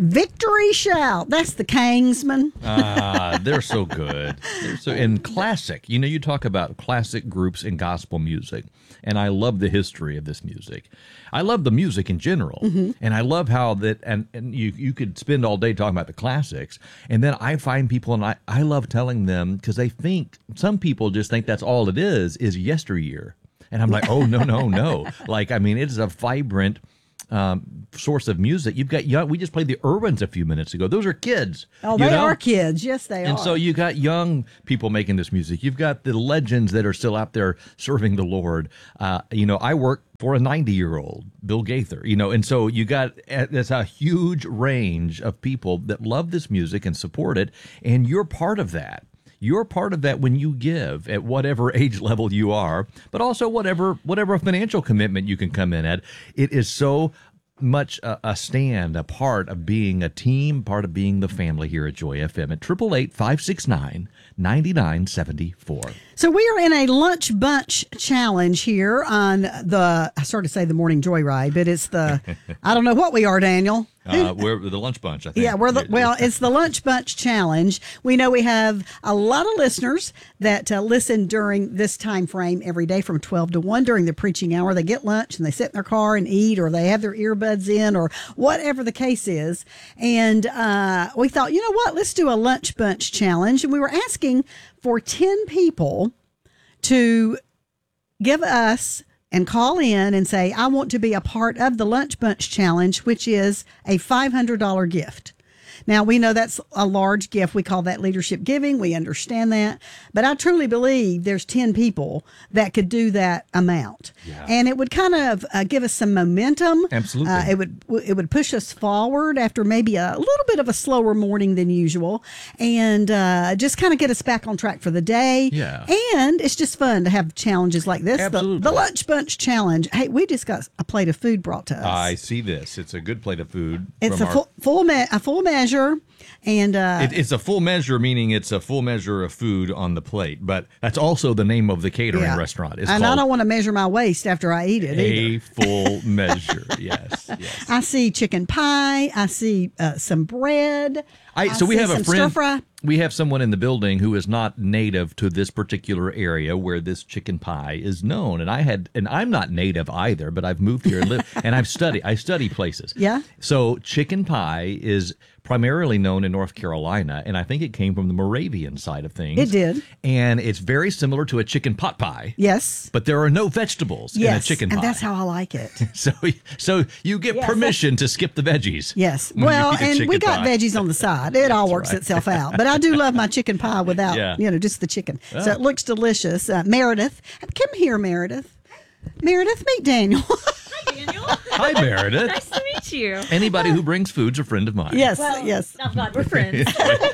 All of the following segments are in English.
Victory Shout. That's the Kingsmen. They're so good. And classic. You know, you talk about classic groups in gospel music, and I love the history of this music. I love the music in general, and I love how that, and you could spend all day talking about the classics, and then I find people, and I love telling them, because some people just think that's all it is yesteryear. And I'm like, oh, no. Like, I mean, it is a vibrant source of music. You've got we just played the Irwins a few minutes ago. Those are kids. Oh, they are kids. Yes, they are. And so you got young people making this music. You've got the legends that are still out there serving the Lord. I work for a 90-year-old, Bill Gaither, and so you got, there's a huge range of people that love this music and support it, and you're part of that. You're part of that when you give at whatever age level you are, but also whatever financial commitment you can come in at. It is so much a part of being a team, part of being the family here at Joy FM at 888-569-9974. So we are in a lunch bunch challenge here on I started to say the Morning Joyride, but it's I don't know what we are, Daniel. We're the Lunch Bunch, I think. Yeah, it's the Lunch Bunch Challenge. We know we have a lot of listeners that listen during this time frame every day from 12 to 1 during the preaching hour. They get lunch and they sit in their car and eat, or they have their earbuds in, or whatever the case is. And we thought, you know what, let's do a Lunch Bunch Challenge. And we were asking for 10 people to give us and call in and say, I want to be a part of the Lunch Bunch Challenge, which is a $500 gift. Now, we know that's a large gift. We call that leadership giving. We understand that. But I truly believe there's 10 people that could do that amount. Yeah. And it would kind of give us some momentum. Absolutely. It would push us forward after maybe a little bit of a slower morning than usual, and just kind of get us back on track for the day. Yeah. And it's just fun to have challenges like this. Absolutely. The Lunch Bunch Challenge. Hey, we just got a plate of food brought to us. I see this. It's a good plate of food. It's a full measure. And it's a full measure, meaning it's a full measure of food on the plate, but that's also the name of the catering restaurant. It's and I don't want to measure my waist after I eat it either. A full measure, yes. I see chicken pie. I see some bread. So we have a friend. Stir-fry. We have someone in the building who is not native to this particular area where this chicken pie is known, and I'm not native either, but I've moved here and lived, and I study places. Yeah. So chicken pie is primarily known in North Carolina, and I think it came from the Moravian side of things. It did. And it's very similar to a chicken pot pie. Yes. But there are no vegetables in a chicken pie. And that's how I like it. So you get permission to skip the veggies. Yes. Well, and we got veggies on the side. It all works itself out. But I do love my chicken pie without, just the chicken. Oh. So it looks delicious. Meredith. Come here, Meredith. Meredith, meet Daniel. Daniel. Hi, Meredith. Nice to meet you. Anybody who brings food's a friend of mine. Yes, well, yes. I'm glad we're friends.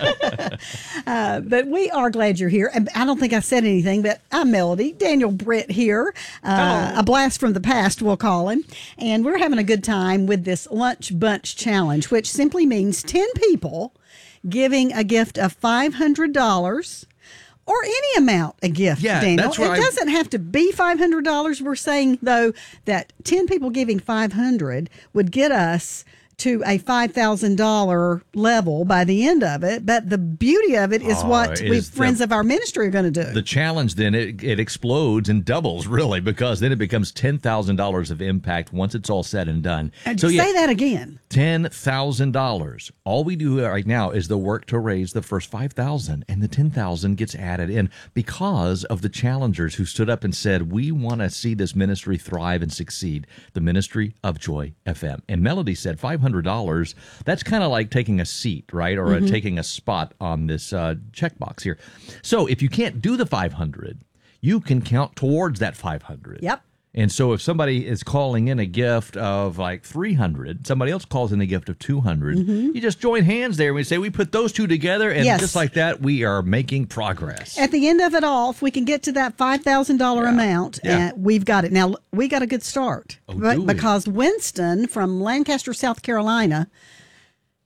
But we are glad you're here. I don't think I said anything, but I'm Melody. Daniel Britt here. A blast from the past, we'll call him. And we're having a good time with this Lunch Bunch Challenge, which simply means 10 people giving a gift of $500 or any amount a gift, Daniel. That's right. It doesn't have to be $500. We're saying, though, that 10 people giving $500 would get us to a $5,000 level by the end of it. But the beauty of it is what we friends of our ministry are going to do. The challenge then, it explodes and doubles, really, because then it becomes $10,000 of impact once it's all said and done. And so say that again. $10,000. All we do right now is the work to raise the first $5,000, and the $10,000 gets added in because of the challengers who stood up and said, we want to see this ministry thrive and succeed, the ministry of Joy FM. And Melody said $500, that's kind of like taking a seat, right? Or taking a spot on this checkbox here. So if you can't do the 500, you can count towards that 500. Yep. And so if somebody is calling in a gift of like 300, somebody else calls in a gift of 200, you just join hands there. We say we put those two together, and just like that, we are making progress. At the end of it all, if we can get to that $5,000 amount, we've got it. Now, we got a good start. Because Winston from Lancaster, South Carolina,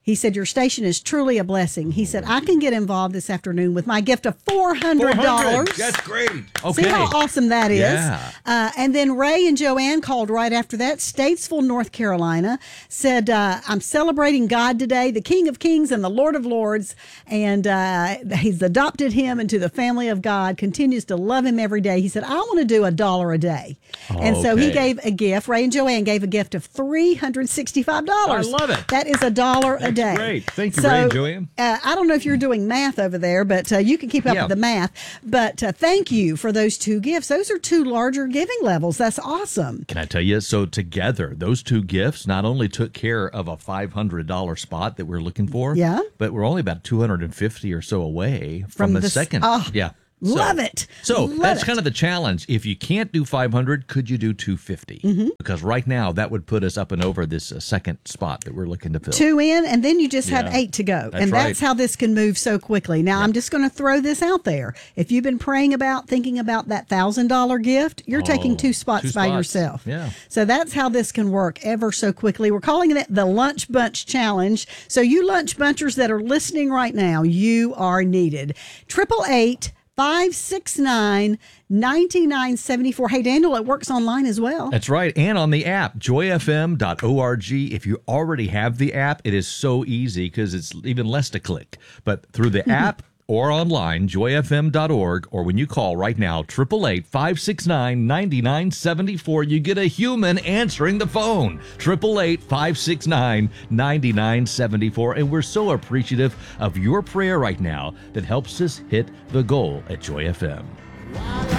He said, your station is truly a blessing. He said, I can get involved this afternoon with my gift of $400. That's great. Okay. See how awesome that is? Yeah. And then Ray and Joanne called right after that. Statesville, North Carolina, said, I'm celebrating God today, the King of Kings and the Lord of Lords. And he's adopted him into the family of God, continues to love him every day. He said, I want to do $1 a day. And so he gave a gift. Ray and Joanne gave a gift of $365. I love it. That is $1 a day. Great. Thank you, Ray and Joanne. I don't know if you're doing math over there, but you can keep up with the math. But thank you for those two gifts. Those are two larger giving levels. That's awesome. Can I tell you? So together, those two gifts not only took care of a $500 spot that we're looking for, but we're only about 250 or so away from the second. Love it. So that's kind of the challenge. If you can't do 500, could you do 250? Because right now that would put us up and over this second spot that we're looking to fill. 2 in, and then you just have 8 to go. That's how this can move so quickly. Now, I'm just going to throw this out there. If you've been thinking about that $1,000 gift, you're taking 2 spots by yourself. Yeah. So that's how this can work ever so quickly. We're calling it the Lunch Bunch Challenge. So you lunch bunchers that are listening right now, you are needed. 888-569-9974. Hey, Daniel, it works online as well. That's right. And on the app, joyfm.org. If you already have the app, it is so easy because it's even less to click. But through the app or online, joyfm.org, or when you call right now, 888-569-9974, you get a human answering the phone. 888-569-9974. And we're so appreciative of your prayer right now that helps us hit the goal at Joy FM.